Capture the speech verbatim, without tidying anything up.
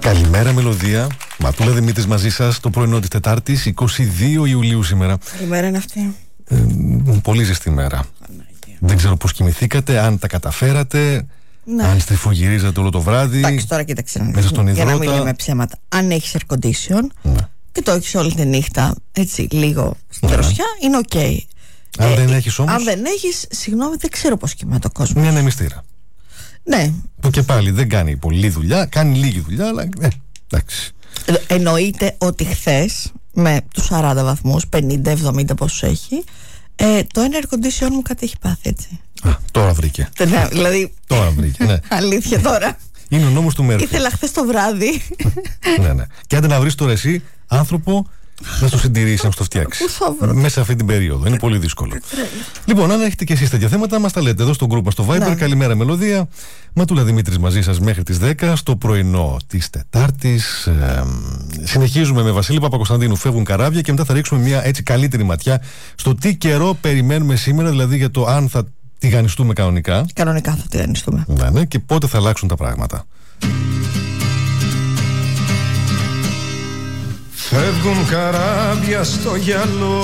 Καλημέρα Μελωδία. Ματούλα Δημήτρης μαζί σας το πρωινό της Τετάρτης, είκοσι δύο Ιουλίου σήμερα. Καλημέρα είναι αυτή. Ε, πολύ ζεστή μέρα. Ανάγκη. Δεν ξέρω πώς κοιμηθήκατε, αν τα καταφέρατε, ναι. αν στριφογυρίζατε όλο το βράδυ. Εντάξει, τώρα κοίταξε να μέσα στον υδρότα. Για να μην λέμε ψέματα. Αν έχεις air condition ναι. και το έχεις όλη τη νύχτα, έτσι λίγο στην δροσιά, ναι. είναι οκ. Okay. Αν ε, δεν έχεις όμως. Αν δεν έχεις, συγγνώμη, δεν ξέρω πώς κοιμάται ο κόσμος. Μια ανεμιστήρα. Ναι. Που και πάλι δεν κάνει πολλή δουλειά, κάνει λίγη δουλειά, αλλά ε, εντάξει. Εννοείται ότι χθες με τους σαράντα βαθμούς, πενήντα εβδομήντα πόσους έχει, ε, το ένα air condition μου κάτι έχει πάθει, έτσι. Α, τώρα βρήκε. Ναι, δηλαδή. Τώρα βρήκε, ναι. Αλήθεια τώρα. Είναι ο νόμος του Μέρφυ. Ήθελα χθες το βράδυ. Ναι, ναι. Και άντε να βρεις τώρα εσύ άνθρωπο να στο συντηρήσει, να στο φτιάξει. Μέσα σε αυτή την περίοδο. Είναι πολύ δύσκολο. Λοιπόν, αν έχετε και εσείς τέτοια θέματα, μας τα λέτε εδώ στο group μας στο Viber. Ναι. Καλημέρα Μελωδία. Ματούλα Δημήτρης μαζί σας μέχρι τις δέκα στο πρωινό της Τετάρτης. Ε, συνεχίζουμε με Βασίλη Παπακοσταντίνου. Φεύγουν καράβια και μετά θα ρίξουμε μια έτσι καλύτερη ματιά στο τι καιρό περιμένουμε σήμερα, δηλαδή για το αν θα τηγανιστούμε κανονικά. Κανονικά θα τηγανιστούμε. Ναι, ναι, και πότε θα αλλάξουν τα πράγματα. Φεύγουν καράβια στο γυαλό